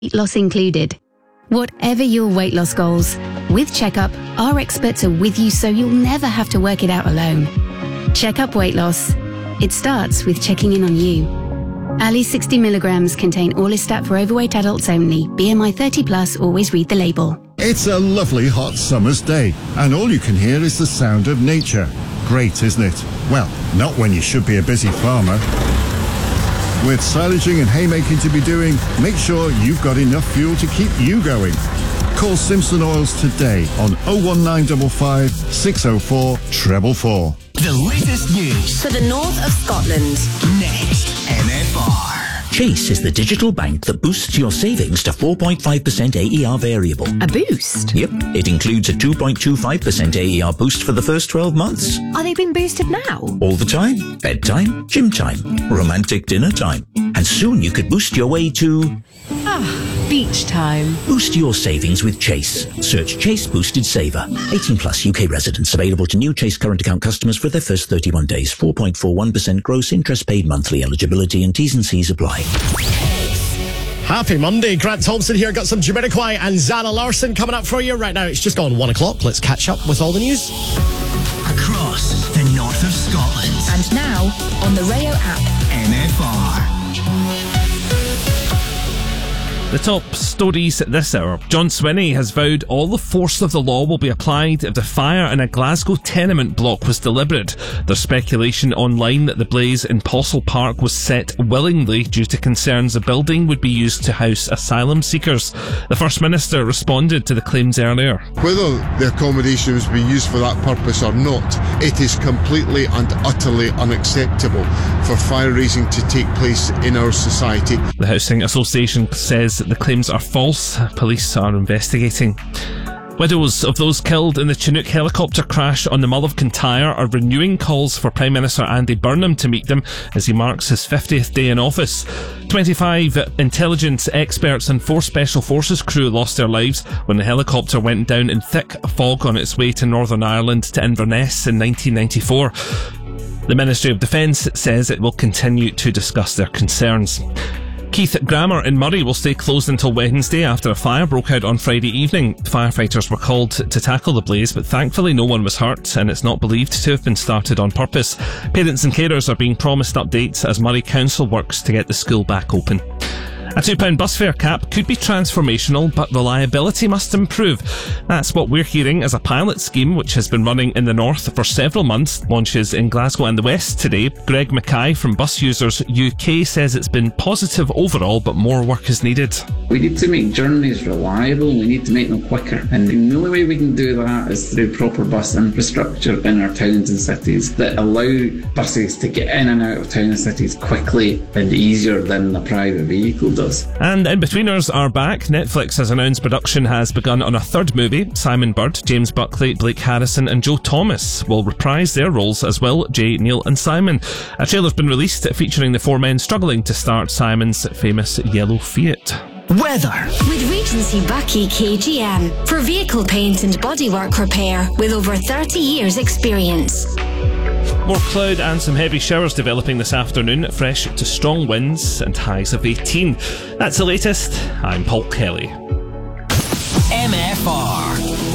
weight loss included. Whatever your weight loss goals, with Checkup, our experts are with you so you'll never have to work it out alone. Checkup Weight Loss. It starts with checking in on you. Ali 60 milligrams contain Orlistat for overweight adults only. BMI 30 plus, always read the label. It's a lovely hot summer's day, and all you can hear is the sound of nature. Great, isn't it? Well, not when you should be a busy farmer. With silaging and haymaking to be doing, make sure you've got enough fuel to keep you going. Call Simpson Oils today on 01955 604 444. The latest news for the north of Scotland. Next, MFR. Chase is the digital bank that boosts your savings to 4.5% AER variable. A boost? Yep. It includes a 2.25% AER boost for the first 12 months. Are they being boosted now? All the time. Bedtime, gym time, romantic dinner time. And soon you could boost your way to... beach time. Boost your savings with Chase. Search Chase Boosted Saver. 18 plus UK residents. Available to new Chase current account customers for their first 31 days. 4.41% gross interest paid monthly. Eligibility and T's and C's apply. Happy Monday. Grant Thompson here. Got some Jamiroquai and Zara Larsson coming up for you right now. It's just gone 1 o'clock. Let's catch up with all the news. Across the north of Scotland. And now on the Rayo app. MFR. The top stories this hour. John Swinney has vowed all the force of the law will be applied if the fire in a Glasgow tenement block was deliberate. There's speculation online that the blaze in Postle Park was set willingly due to concerns the building would be used to house asylum seekers. The First Minister responded to the claims earlier. Whether the accommodation was being used for that purpose or not, it is completely and utterly unacceptable for fire raising to take place in our society. The Housing Association says the claims are false. Police are investigating. Widows of those killed in the Chinook helicopter crash on the Mull of Kintyre are renewing calls for Prime Minister Andy Burnham to meet them as he marks his 50th day in office. 25 intelligence experts and 4 Special Forces crew lost their lives when the helicopter went down in thick fog on its way to Northern Ireland to Inverness in 1994. The Ministry of Defence says it will continue to discuss their concerns. Keith Grammar in Murray will stay closed until Wednesday after a fire broke out on Friday evening. Firefighters were called to tackle the blaze, but thankfully no one was hurt, and it's not believed to have been started on purpose. Parents and carers are being promised updates as Murray Council works to get the school back open. A £2 bus fare cap could be transformational, but reliability must improve. That's what we're hearing as a pilot scheme, which has been running in the north for several months, launches in Glasgow and the west today. Greg Mackay from Bus Users UK says it's been positive overall, but more work is needed. We need to make journeys reliable, we need to make them quicker, and the only way we can do that is through proper bus infrastructure in our towns and cities that allow buses to get in and out of town and cities quickly and easier than a private vehicle does. And In-Betweeners are back. Netflix has announced production has begun on a third movie. Simon Bird, James Buckley, Blake Harrison and Joe Thomas will reprise their roles as Will, Jay, Neil and Simon. A trailer's been released featuring the 4 men struggling to start Simon's famous yellow Fiat. Weather. With Regency Bucky KGM for vehicle paint and bodywork repair with over 30 years experience. More cloud and some heavy showers developing this afternoon, fresh to strong winds and highs of 18. That's the latest. I'm Paul Kelly. MFR.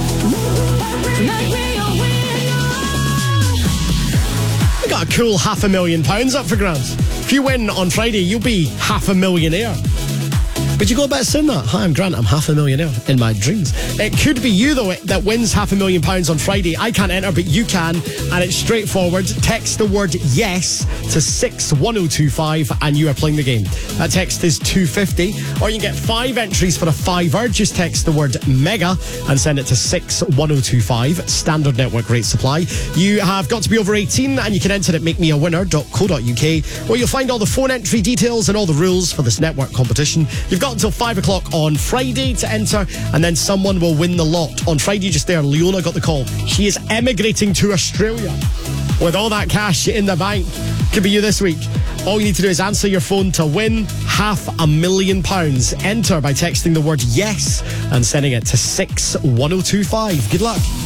We got a cool £500,000 up for grabs. If you win on Friday, you'll be half a millionaire. Would you go about saying that? Hi, I'm Grant. I'm half a millionaire in my dreams. It could be you, though, that wins £500,000 on Friday. I can't enter, but you can. And it's straightforward. Text the word yes to 61025 and you are playing the game. That text is 250. Or you can get 5 entries for a £5. Just text the word mega and send it to 61025. Standard network rate supply. You have got to be over 18 and you can enter at makemeawinner.co.uk, where you'll find all the phone entry details and all the rules for this network competition. You've got until 5 o'clock on Friday to enter, and then someone will win the lot. On Friday just there, Leona got the call. She is emigrating to Australia with all that cash in the bank. Could be you this week. All you need to do is answer your phone to win £500,000. Enter by texting the word yes and sending it to 61025. Good luck.